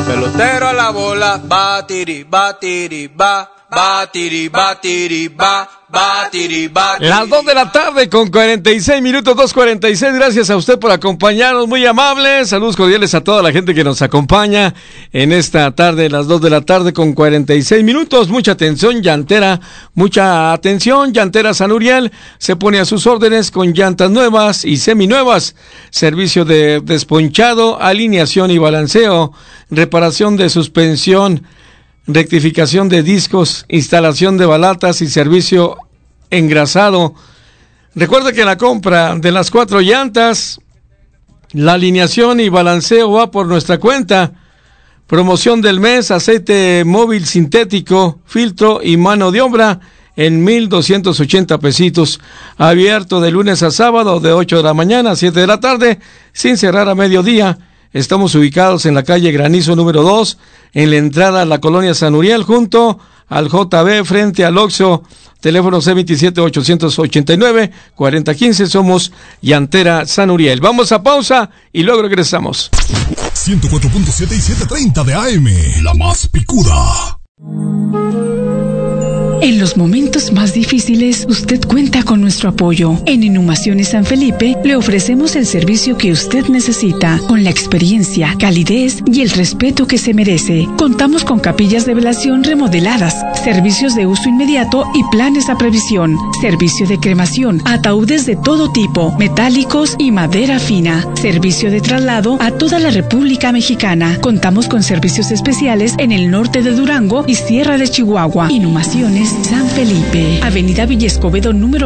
Pelotero a la bola, batiri, batiri, ba, batiri, batiri, ba, batiri, batiri. Las 2 de la tarde con 46 minutos, 2:46. Gracias a usted por acompañarnos, muy amables. Saludos cordiales a toda la gente que nos acompaña en esta tarde, las 2 de la tarde con 46 minutos. Mucha atención, llantera, mucha atención. Llantera San Uriel se pone a sus órdenes con llantas nuevas y seminuevas. Servicio de desponchado, alineación y balanceo, reparación de suspensión, rectificación de discos, instalación de balatas y servicio engrasado. Recuerda que la compra de las 4 llantas, la alineación y balanceo va por nuestra cuenta. Promoción del mes, aceite móvil sintético, filtro y mano de obra en 1,280 pesitos. Abierto de lunes a sábado de 8 de la mañana a 7 de la tarde, sin cerrar a mediodía. Estamos ubicados en la calle Granizo número 2, en la entrada a la colonia San Uriel, junto al JB, frente al Oxxo. Teléfono C27-889-4015. Somos Llantera San Uriel. Vamos a pausa y luego regresamos. 104.7 y 7:30 de AM, la más picuda. En los momentos más difíciles, usted cuenta con nuestro apoyo. En Inhumaciones San Felipe le ofrecemos el servicio que usted necesita, con la experiencia, calidez y el respeto que se merece. Contamos con capillas de velación remodeladas, servicios de uso inmediato y planes a previsión, servicio de cremación, ataúdes de todo tipo, metálicos y madera fina, servicio de traslado a toda la República Mexicana. Contamos con servicios especiales en el norte de Durango y Sierra de Chihuahua. Inhumaciones San Felipe, Avenida Villa Escobedo número